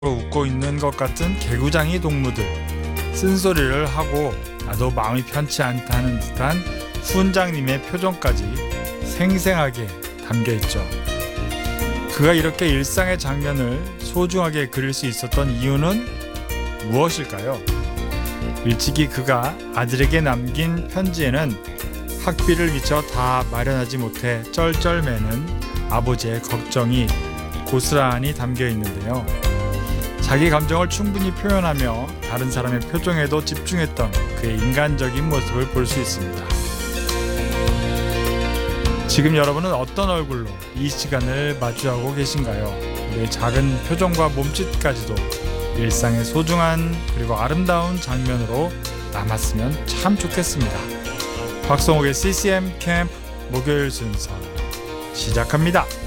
웃고 있는 것 같은 개구장이 동무들, 쓴소리를 하고 나도 마음이 편치 않다는 듯한 훈장님의 표정까지 생생하게 담겨있죠. 그가 이렇게 일상의 장면을 소중하게 그릴 수 있었던 이유는 무엇일까요? 일찍이 그가 아들에게 남긴 편지에는 학비를 미처 다 마련하지 못해 쩔쩔매는 아버지의 걱정이 고스란히 담겨 있는데요. 자기 감정을 충분히 표현하며 다른 사람의 표정에도 집중했던 그의 인간적인 모습을 볼 수 있습니다. 지금 여러분은 어떤 얼굴로 이 시간을 마주하고 계신가요? 내 작은 표정과 몸짓까지도 일상의 소중한 그리고 아름다운 장면으로 남았으면 참 좋겠습니다. 박성욱의 CCM 캠프 목요일 순서 시작합니다.